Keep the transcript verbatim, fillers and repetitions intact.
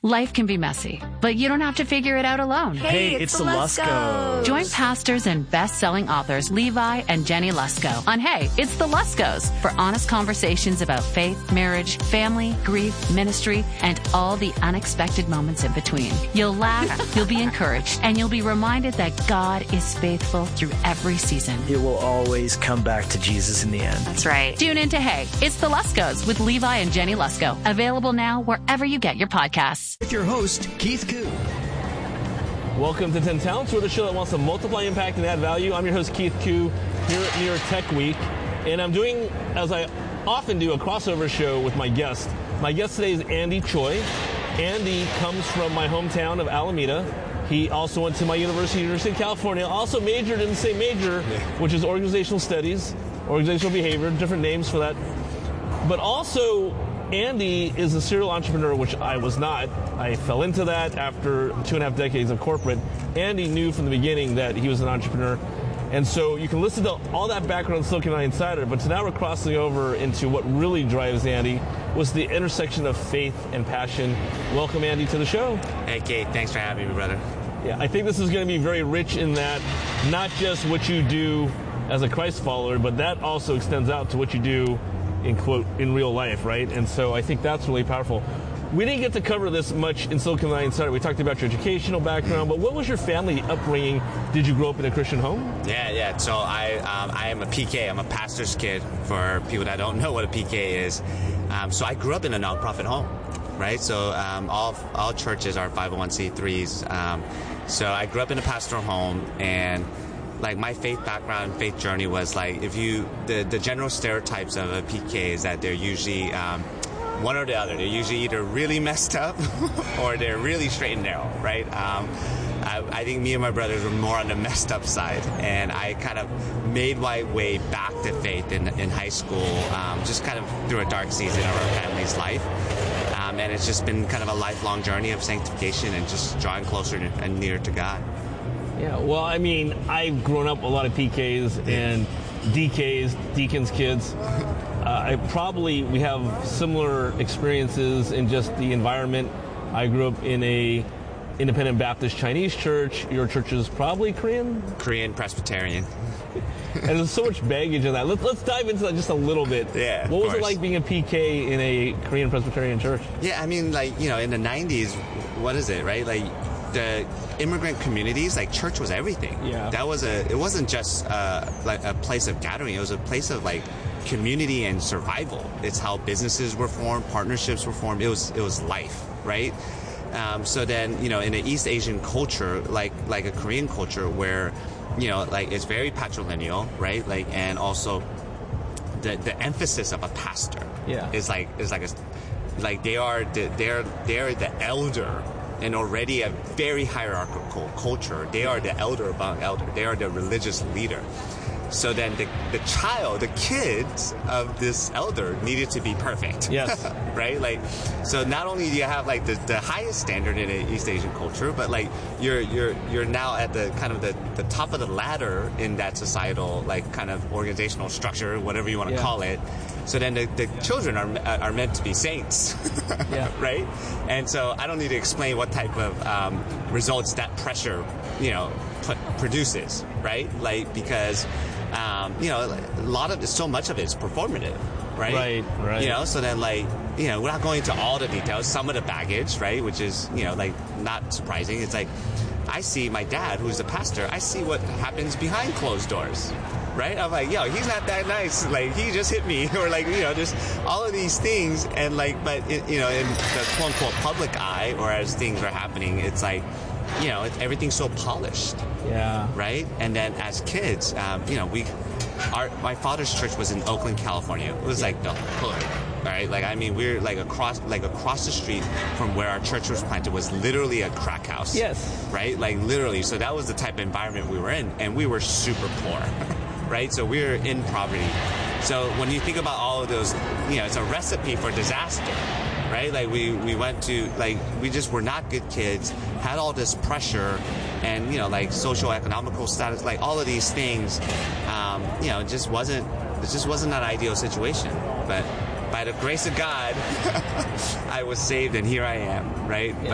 Life can be messy, but you don't have to figure it out alone. Hey, it's, it's the Luskos. Join pastors and best-selling authors Levi and Jenny Lusko on Hey, It's the Luskos for honest conversations about faith, marriage, family, grief, ministry, and all the unexpected moments in between. You'll laugh, you'll be encouraged, and you'll be reminded that God is faithful through every season. It will always come back to Jesus in the end. That's right. Tune in to Hey, It's the Luskos with Levi and Jenny Lusko. Available now wherever you get your podcasts. With your host, Keith Koo. Welcome to ten Talents. We're the show that wants to multiply impact and add value. I'm your host, Keith Koo, here at New York Tech Week. And I'm doing, as I often do, a crossover show with my guest. My guest today is Andy Choi. Andy comes from my hometown of Alameda. He also went to my university, University of California, also majored in the same major, which is organizational studies, organizational behavior, different names for that. But also, Andy is a serial entrepreneur, which I was not. I fell into that after two and a half decades of corporate. Andy knew from the beginning that he was an entrepreneur. And so you can listen to all that background on Silicon Valley Insider, but now we're crossing over into what really drives Andy, was the intersection of faith and passion. Welcome, Andy, to the show. Hey, Kate. Thanks for having me, brother. Yeah, I think this is going to be very rich in that, not just what you do as a Christ follower, but that also extends out to what you do in quote, in real life, right? And so I think that's really powerful. We didn't get to cover this much in Silicon Valley Insider. We talked about your educational background, but what was your family upbringing? Did you grow up in a Christian home? Yeah, yeah. So I um, I am a P K. I'm a pastor's kid for people that don't know what a P K is. Um, so I grew up in a nonprofit home, right? So um, all all churches are five oh one c threes. Um, so I grew up in a pastoral home, and like my faith background, faith journey was like, if you, the, the general stereotypes of a P K is that they're usually um, one or the other. They're usually either really messed up or they're really straight and narrow, right? Um, I, I think me and my brothers were more on the messed up side, and I kind of made my way back to faith in, in high school, um, just kind of through a dark season of our family's life. Um, and it's just been kind of a lifelong journey of sanctification and just drawing closer to, and nearer to God. Yeah, well, I mean, I've grown up with a lot of P Ks and D Ks, deacons' kids. Uh, I probably, we have similar experiences in just the environment. I grew up in a independent Baptist Chinese church. Your church is probably Korean? Korean Presbyterian. And there's so much baggage in that. Let's, let's dive into that just a little bit. Yeah, What was course. it like being a P K in a Korean Presbyterian church? Yeah, I mean, like, you know, in the nineties, what is it, right? Like, the immigrant communities, like, church was everything. Yeah. That was a, it wasn't just uh, like a place of gathering. It was a place of, like, community and survival. It's how businesses were formed, partnerships were formed. It was, it was life, right? Um, so then, you know, in an East Asian culture, like, like a Korean culture where, you know, like, it's very patrilineal, right? Like, and also the, the emphasis of a pastor yeah. is like, is like a, like they are, the, they're, they're the elder. And already a very hierarchical culture. They are the elder among elder. They are the religious leader. So then the, the child, the kids of this elder needed to be perfect. Yes. Right? Like, so not only do you have like the, the highest standard in an East Asian culture, but like you're you're you're now at the kind of the, the top of the ladder in that societal like kind of organizational structure, whatever you want to yeah. call it. So then the, the children are are meant to be saints, yeah. right? And so I don't need to explain what type of um, results that pressure, you know, p- produces, right? Like because, um, you know, a lot of so much of it is performative, right? Right, right. You know, so then like, you know, we're not going into all the details. Some of the baggage, right, which is, you know, like not surprising. It's like I see my dad, who's a pastor. I see what happens behind closed doors. Right? I'm like, yo, he's not that nice. Like, he just hit me. Or like, you know, just all of these things. And like, but, it, you know, in the quote unquote public eye, or as things are happening, it's like, you know, it's, everything's so polished. Yeah. Right? And then as kids, um, you know, we, our, my father's church was in Oakland, California. It was like the hood. Right? Like, I mean, we're like across, like across the street from where our church was planted was literally a crack house. Yes. Right? Like literally. So that was the type of environment we were in. And we were super poor. Right? So we're in poverty. So when you think about all of those, you know, it's a recipe for disaster, right? Like we, we went to, like, we just were not good kids, had all this pressure and, you know, like social economical status, like all of these things, um, you know, it just wasn't, it just wasn't an ideal situation. But by the grace of God, I was saved and here I am, right?